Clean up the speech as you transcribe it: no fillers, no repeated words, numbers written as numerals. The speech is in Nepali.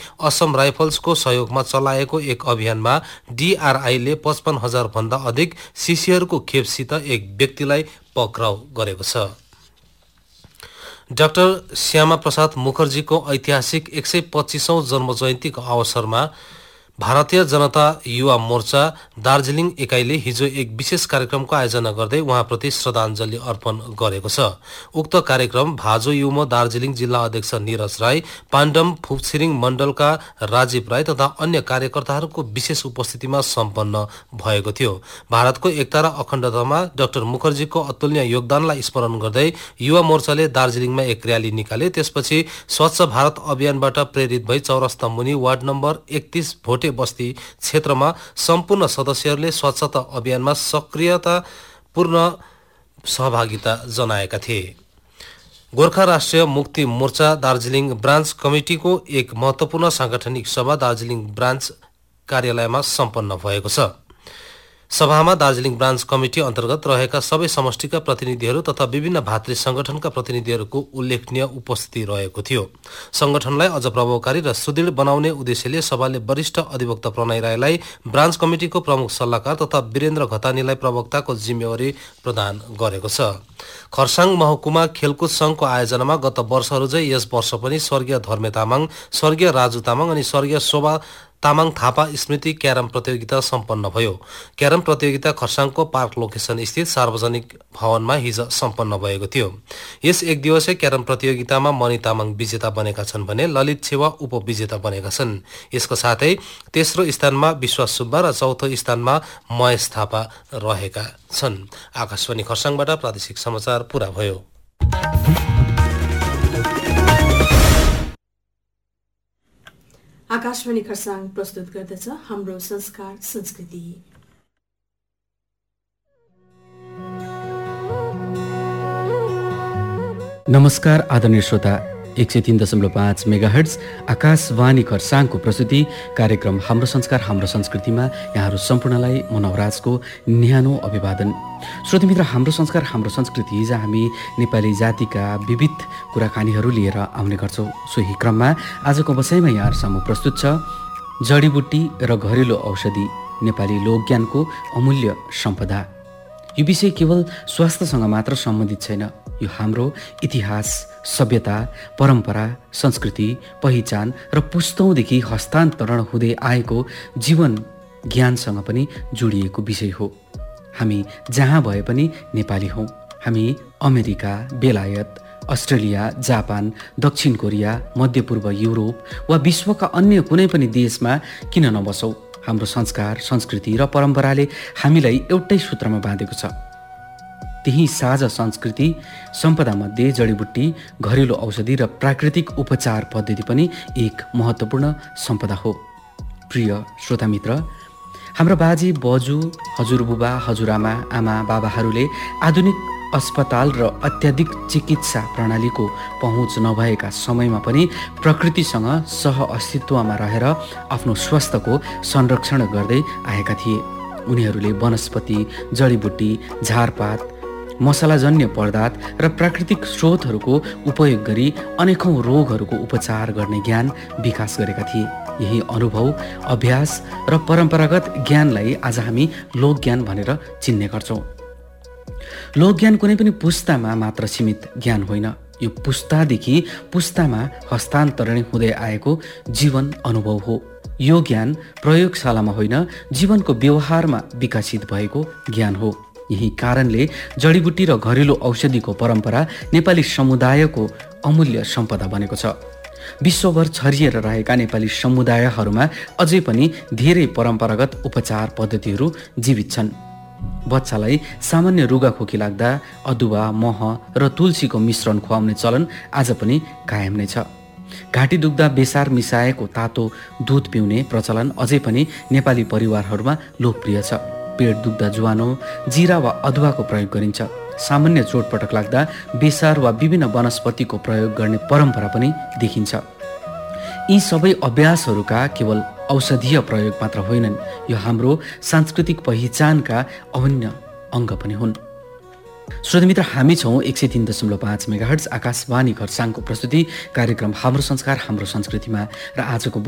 असम राइफल्सको सहयोगमा चलाएको एक अभियानमा DRIले 55,000 भन्दा अधिक शिशिहरूको खेपसित एक व्यक्तिलाई पक्राउ गरेको छ। डाक्टर श्यामा प्रसाद मुखर्जीको ऐतिहासिक 125औं जन्मजयन्तीको अवसरमा भारतीय जनता युवा मोर्चा दार्जिलिङ एकाइले हिजो एक विशेष कार्यक्रमको आयोजना गर्दै उहाँप्रति श्रद्धाञ्जली अर्पण गरेको छ। उक्त कार्यक्रम भाजो युमो दार्जिलिङ जिल्ला अध्यक्ष निरज राई, पाण्डम फुपछिरिङ मण्डलका राजीव राई तथा अन्य कार्यकर्ताहरूको विशेष उपस्थितिमा सम्पन्न भएको थियो। भारतको एकता र अखण्डतामा डाक्टर मुखर्जीको अतुलनीय योगदानलाई स्मरण गर्दै युवा मोर्चाले दार्जिलिङमा एक र्याली निकाले। त्यसपछि स्वच्छ भारत अभियानबाट प्रेरित भई चौरस्ता मुनि वार्ड नम्बर 31 भोटे बस्ती क्षेत्रमा सम्पूर्ण सदस्यहरूले स्वच्छता अभियानमा सक्रियतापूर्ण सहभागिता जनाएका थिए। गोर्खा राष्ट्रिय मुक्ति मोर्चा दार्जिलिङ ब्रान्च कमिटीको एक महत्वपूर्ण सांगठनिक सभा दार्जिलिङ ब्रान्च कार्यालयमा सम्पन्न भएको छ। सभामा दार्जिलिङ ब्रान्च कमिटी अन्तर्गत रहेका सबै समष्टिका प्रतिनिधिहरू तथा विभिन्न भातृ संगठनका प्रतिनिधिहरूको उल्लेखनीय उपस्थिति रहेको थियो। संगठनलाई अझ प्रभावकारी र सुदृढ बनाउने उद्देश्यले सभाले वरिष्ठ अधिवक्ता प्रणय राईलाई ब्रान्च कमिटीको प्रमुख सल्लाहकार तथा वीरेन्द्र घतानीलाई प्रवक्ताको जिम्मेवारी प्रदान गरेको छ। खरसाङ महकुमा खेलकुद संघको आयोजनामा गत वर्षहरू झै यस वर्ष पनि स्वर्गीय धर्मे तामाङ, स्वर्गीय राजु तामाङ अनि स्वर्गीय शोभा तामाङ थापा स्मृति क्यारम प्रतियोगिता सम्पन्न भयो। क्यारम प्रतियोगिता खरसाङको पार्क लोकेसन स्थित सार्वजनिक भवनमा हिज सम्पन्न भएको थियो। यस एक दिवसीय क्यारम प्रतियोगितामा मणि तामाङ विजेता बनेका छन् भने ललित छेवा उपविजेता बनेका छन्। यसको साथै तेस्रो स्थानमा विश्वास सुब्बा र चौथो स्थानमा महेश थापा रहेका छन्। आकाशवाणी खरसाङबाट प्रादेशिक समाचार पूरा भयो। आकाशवाणी खरसाङ प्रस्तुत गर्दछ हाम्रो संस्कार संस्कृति। नमस्कार आदरणीय श्रोता, 103.5 मेगाहर्ट्ज आकाशवाणी खरसाङको प्रस्तुति कार्यक्रम हाम्रो संस्कार हाम्रो संस्कृतिमा यहाँहरू सम्पूर्णलाई म नवराजको न्यानो अभिवादन। श्रोतामित्र, हाम्रो संस्कार हाम्रो संस्कृति जहाँ हामी नेपाली जातिका विविध कुराकानीहरू लिएर आउने गर्छौँ। सोही क्रममा आजको बसाइमा यहाँहरूसम्म प्रस्तुत छ जडीबुटी र घरेलु औषधि, नेपाली लोकज्ञानको अमूल्य सम्पदा। यो विषय केवल स्वास्थ्यसँग मात्र सम्बन्धित छैन, यो हाम्रो इतिहास, सभ्यता, परम्परा, संस्कृति, पहिचान र पुस्तौँदेखि हस्तान्तरण हुँदै आएको जीवन ज्ञानसँग पनि जोडिएको विषय हो। हामी जहाँ भए पनि नेपाली हौँ। हामी अमेरिका, बेलायत, अस्ट्रेलिया, जापान, दक्षिण कोरिया, मध्यपूर्व, युरोप वा विश्वका अन्य कुनै पनि देशमा किन नबसौँ, हाम्रो संस्कार, संस्कृति र परम्पराले हामीलाई एउटै सूत्रमा बाँधेको छ। त्यही साझा संस्कृति सम्पदामध्ये जडीबुट्टी, घरेलु औषधि र प्राकृतिक उपचार पद्धति पनि एक महत्त्वपूर्ण सम्पदा हो। प्रिय श्रोतामित्र, हाम्रा बाजे बजू, हजुरबुबा, हजुरआमा, आमा बाबाहरूले आधुनिक अस्पताल र अत्याधिक चिकित्सा प्रणालीको पहुँच नभएका समयमा पनि प्रकृतिसँग सहअस्तित्वमा रहेर आफ्नो स्वास्थ्यको संरक्षण गर्दै आएका थिए। उनीहरूले वनस्पति, जडीबुट्टी, झारपात, मसलाजन्य पदार्थ र प्राकृतिक स्रोतहरूको उपयोग गरी अनेकौं रोगहरूको उपचार गर्ने ज्ञान विकास गरेका थिए। यही अनुभव, अभ्यास र परम्परागत ज्ञानलाई आज हामी लोकज्ञान भनेर चिन्ने गर्छौँ। लोकज्ञान कुनै पनि पुस्तामा मात्र सीमित ज्ञान होइन, यो पुस्तादेखि पुस्तामा हस्तान्तरण हुँदै आएको जीवन अनुभव हो। यो ज्ञान प्रयोगशालामा होइन, जीवनको व्यवहारमा विकसित भएको ज्ञान हो। यही कारणले जडीबुट्टी र घरेलु औषधिको परम्परा नेपाली समुदायको अमूल्य सम्पदा बनेको छ। विश्वभर छरिएर रहेका नेपाली समुदायहरूमा अझै पनि धेरै परम्परागत उपचार पद्धतिहरू जीवित छन्। बच्चालाई सामान्य रुगाखोकी लाग्दा अदुवा, मह र तुलसीको मिश्रण खुवाउने चलन आज पनि कायम नै छ। घाँटी दुख्दा बेसार मिसाएको तातो दुध पिउने प्रचलन अझै पनि नेपाली परिवारहरूमा लोकप्रिय छ। पेट दुख्दा ज्वानो, जिरा वा अदुवाको प्रयोग गरिन्छ। सामान्य चोटपटक लाग्दा बेसार वा विभिन्न वनस्पतिको प्रयोग गर्ने परम्परा पनि देखिन्छ। यी सबै अभ्यासहरूका केवल औषधीय प्रयोग मात्र होइनन्, यो हाम्रो सांस्कृतिक पहिचानका अभिन्न अङ्ग पनि हुन्। श्रोतामित्र, हामी छौँ 103.5 मेगाहर्ट्ज आकाशवाणी खरसाङको प्रस्तुति कार्यक्रम हाम्रो संस्कार हाम्रो संस्कृतिमा र आजको